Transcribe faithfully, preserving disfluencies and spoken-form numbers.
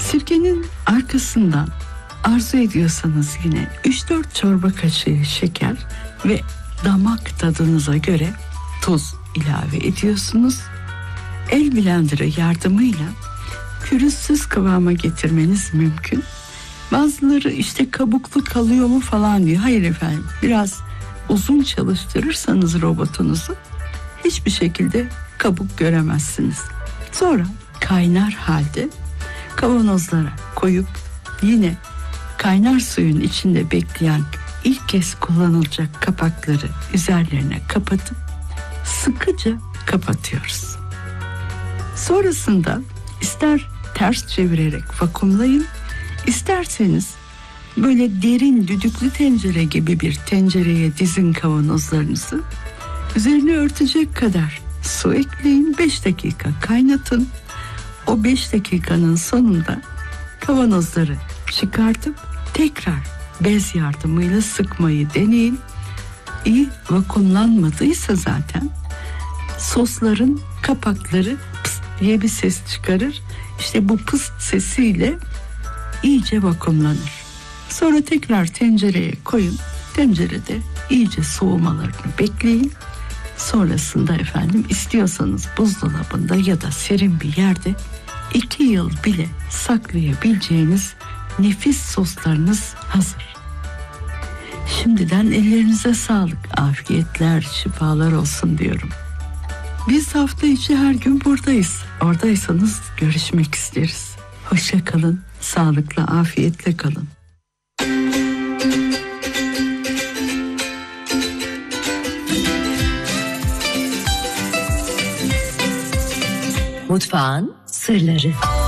Sirkenin arkasından arzu ediyorsanız yine üç dört çorba kaşığı şeker ve damak tadınıza göre tuz ilave ediyorsunuz. El blenderı yardımıyla pürüzsüz kıvama getirmeniz mümkün. Bazıları işte kabuklu kalıyor mu falan diyor. Hayır efendim, biraz uzun çalıştırırsanız robotunuzu hiçbir şekilde kabuk göremezsiniz. Sonra kaynar halde kavanozlara koyup yine kaynar suyun içinde bekleyen ilk kez kullanılacak kapakları üzerlerine kapatıp sıkıca kapatıyoruz. Sonrasında ister ters çevirerek vakumlayın, isterseniz böyle derin düdüklü tencere gibi bir tencereye dizin kavanozlarınızı. Üzerine örtecek kadar su ekleyin, beş dakika kaynatın. O beş dakikanın sonunda kavanozları çıkartıp tekrar bez yardımıyla sıkmayı deneyin. İyi vakumlanmadıysa zaten sosların kapakları pıst diye bir ses çıkarır. İşte bu pıst sesiyle iyice vakumlanır. Sonra tekrar tencereye koyun. Tencerede iyice soğumalarını bekleyin. Sonrasında efendim istiyorsanız buzdolabında ya da serin bir yerde iki yıl bile saklayabileceğiniz nefis soslarınız hazır. Şimdiden ellerinize sağlık, afiyetler, şifalar olsun diyorum. Biz hafta içi her gün buradayız. Oradaysanız görüşmek isteriz. Hoşça kalın, sağlıkla, afiyetle kalın. Mutfağın sırları.